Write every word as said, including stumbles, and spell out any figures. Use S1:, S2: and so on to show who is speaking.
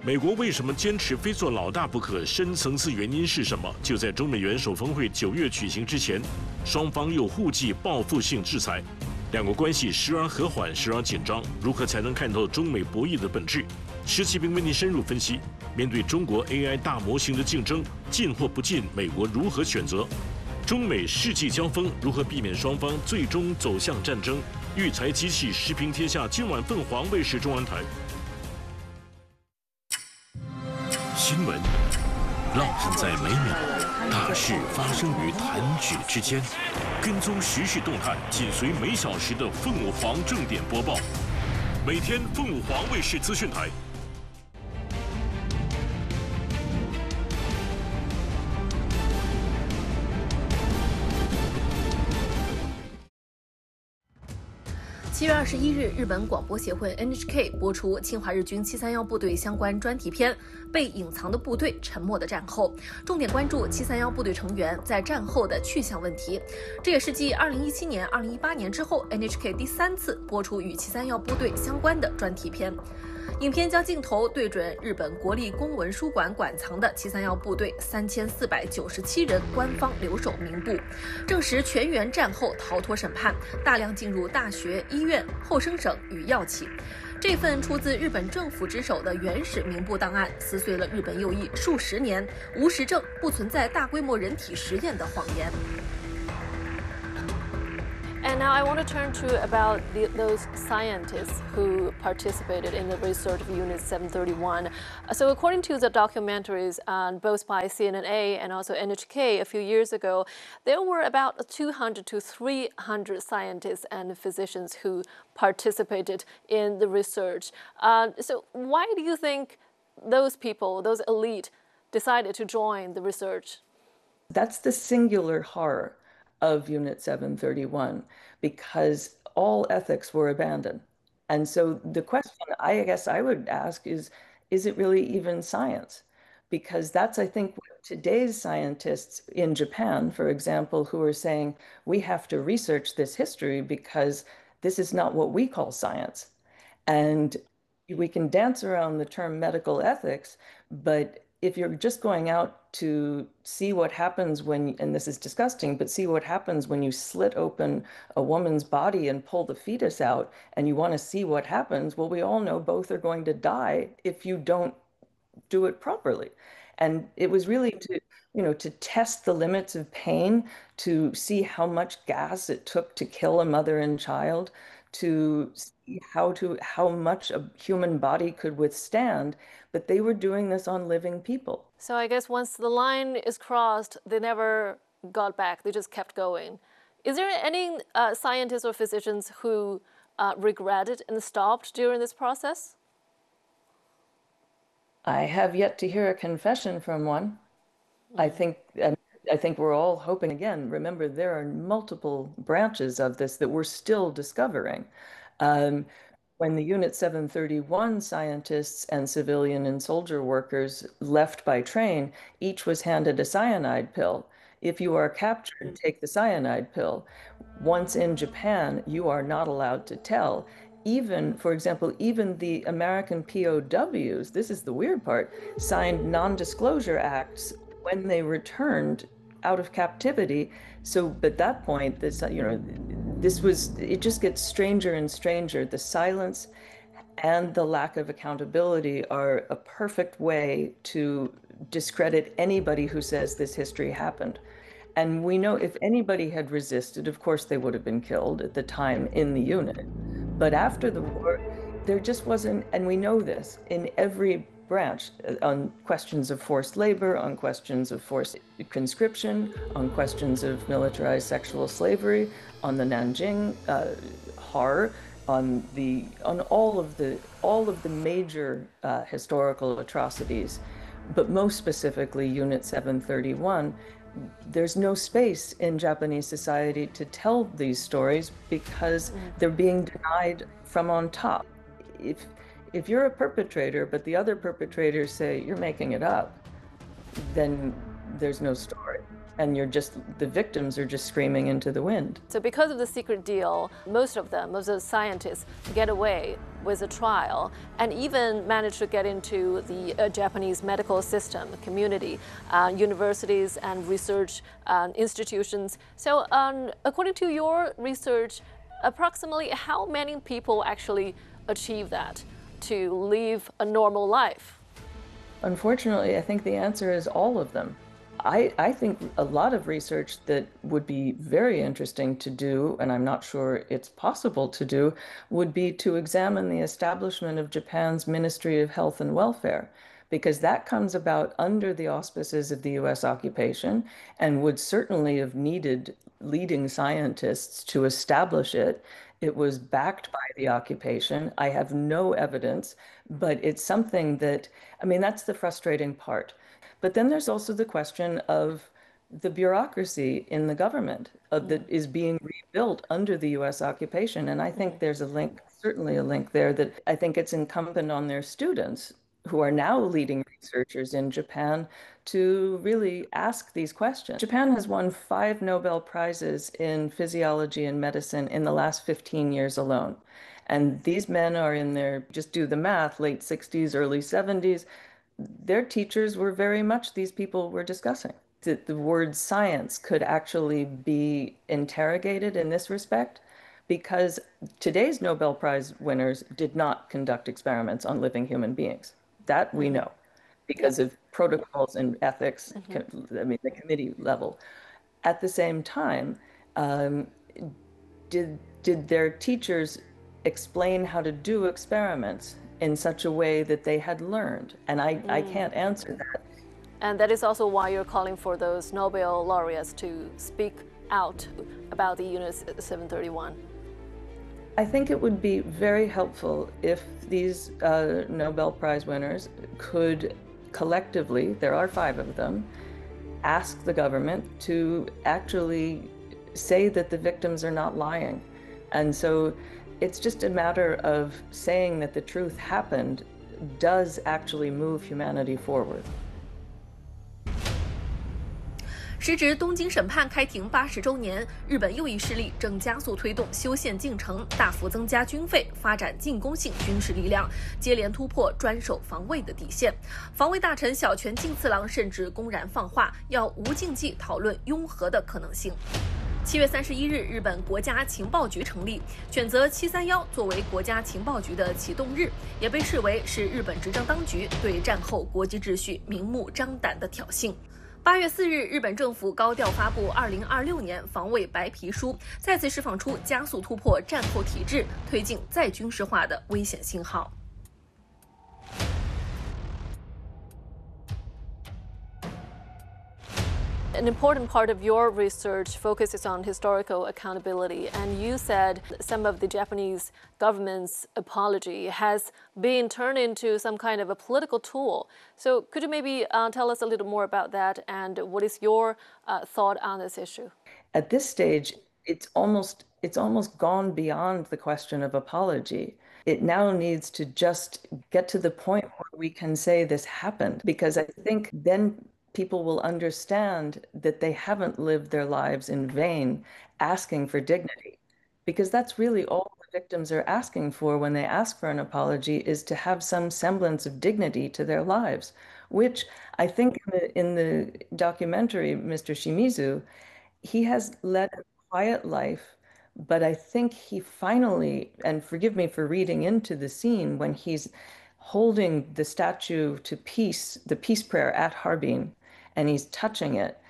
S1: 美国为什么坚持非做老大不可？深层次原因是什么？就在中美元首峰会九月举行之前，双方又互记报复性制裁，两国关系时而和缓，时而紧张。如何才能看透中美博弈的本质？施启斌为您深入分析。面对中国 A I 大模型的竞争，进或不进，美国如何选择？中美世纪交锋，如何避免双方最终走向战争？育才机器时评天下，今晚凤凰卫视中文台。新闻烙印在每秒，大事发生于弹指之间。跟踪时事动态，紧随每小时的凤凰正点播报。每天凤凰卫视资讯台。
S2: 七月二十一日，日本广播协会 N H K 播出侵华日军七三一部队相关专题片《被隐藏的部队：沉默的战后》，重点关注七三一部队成员在战后的去向问题。这也是继二零一七年、二零一八年之后 ，N H K 第三次播出与七三一部队相关的专题片。影片将镜头对准日本国立公文书馆馆藏的七三一部队三千四百九十七人官方留守名簿，证实全员战后逃脱审判，大量进入大学、医院、后生省与药企。这份出自日本政府之手的原始名簿档案，撕碎了日本右翼数十年无实证、不存在大规模人体实验的谎言。
S3: And now I want to turn to about the, those scientists who participated in the research of Unit seven thirty-one. So according to the documentaries, uh, both by C N N A and also N H K a few years ago, there were about two hundred to three hundred scientists and physicians who participated in the research. Uh, so why do you think those people, those elite, decided to join the research?
S4: That's the singular horror of Unit seven thirty-one, because all ethics were abandoned. And so the question I guess I would ask is, is it really even science? Because that's, I think, what today's scientists in Japan, for example, who are saying, we have to research this history because this is not what we call science. And we can dance around the term medical ethics, but if you're just going out to see what happens when, and this is disgusting, but see what happens when you slit open a woman's body and pull the fetus out, and you want to see what happens, well, we all know both are going to die if you don't do it properly. And it was really to, you know, to test the limits of pain, to see how much gas it took to kill a mother and child, to see how to how much a human body could withstand, but they were doing this on living people.
S3: So I guess once the line is crossed, they never got back. They just kept going. Is there any uh, scientists or physicians who uh, regretted and stopped during this process?
S4: I have yet to hear a confession from one. Mm-hmm. I think and I think we're all hoping, again, remember, there are multiple branches of this that we're still discovering. Um, when the Unit seven thirty-one scientists and civilian and soldier workers left by train, each was handed a cyanide pill. If you are captured, take the cyanide pill. Once in Japan, you are not allowed to tell. Even, for example, even the American P O Ws, this is the weird part, signed non-disclosure acts when they returned out of captivity. So at that point, this, you know, this was, it just gets stranger and stranger. The silence and the lack of accountability are a perfect way to discredit anybody who says this history happened. And we know if anybody had resisted, of course, they would have been killed at the time in the unit. But after the war, there just wasn't, and we know this in every branch, on questions of forced labor, on questions of forced conscription, on questions of militarized sexual slavery, on the Nanjing uh, horror, on the on all of the all of the major uh, historical atrocities, but most specifically Unit seven thirty-one. There's no space in Japanese society to tell these stories because they're being denied from on top. If If you're a perpetrator, but the other perpetrators say you're making it up, then there's no story. And you're just, the victims are just screaming into the wind.
S3: So because of the secret deal, most of them, most of the scientists, get away. with a trial and even managed to get into the uh, Japanese medical system, community, uh, universities, and research uh, institutions. So, um, according to your research, approximately how many people actually achieve that to live a normal life?
S4: Unfortunately, I think the answer is all of them. I, I think a lot of research that would be very interesting to do, and I'm not sure it's possible to do, would be to examine the establishment of Japan's Ministry of Health and Welfare, because that comes about under the auspices of the U S occupation and would certainly have needed leading scientists to establish it. It was backed by the occupation. I have no evidence, but it's something that, I mean, that's the frustrating part. But then there's also the question of the bureaucracy in the government of, that is being rebuilt under the U S occupation. And I think there's a link, certainly a link there, that I think it's incumbent on their students who are now leading researchers in Japan to really ask these questions. Japan has won five Nobel Prizes in physiology and medicine in the last fifteen years alone. And these men are in their, just do the math, late sixties, early seventies. Their teachers were very much these people we're discussing. That the word science could actually be interrogated in this respect, because today's Nobel Prize winners did not conduct experiments on living human beings. That we know because of protocols and ethics, mm-hmm. I mean, the committee level. At the same time, um, did, did their teachers explain how to do experiments in such a way that they had learned? And I, mm. I can't answer that.
S3: And that is also why you're calling for those Nobel laureates to speak out about the Unit seven thirty-one.
S4: I think it would be very helpful if these uh, Nobel Prize winners could collectively, there are five of them, ask the government to actually say that the victims are not lying. And so it's just a matter of saying that the truth happened does actually move humanity forward.
S2: 时值东京审判开庭八十周年，日本右翼势力正加速推动修宪进程，大幅增加军费，发展进攻性军事力量，接连突破专守防卫的底线。防卫大臣小泉进次郎甚至公然放话，要无禁忌讨论拥核的可能性。七月三十一日，日本国家情报局成立，选择七三一作为国家情报局的启动日，也被视为是日本执政当局对战后国际秩序明目张胆的挑衅。八月四日，日本政府高调发布二零二六年防卫白皮书，再次释放出加速突破战后体制、推进再军事化的危险信号。
S3: An important part of your research focuses on historical accountability, and you said some of the Japanese government's apology has been turned into some kind of a political tool. So could you maybe uh, tell us a little more about that, and what is your uh, thought on this issue?
S4: At this stage, it's almost it's almost gone beyond the question of apology. It now needs to just get to the point where we can say this happened, because I think then people will understand that they haven't lived their lives in vain asking for dignity, because that's really all the victims are asking for when they ask for an apology, is to have some semblance of dignity to their lives, which I think in the, in the documentary, Mister Shimizu, he has led a quiet life, but I think he finally, and forgive me for reading into the scene, when he's holding the statue to peace, the peace prayer at Harbin, and he's touching it,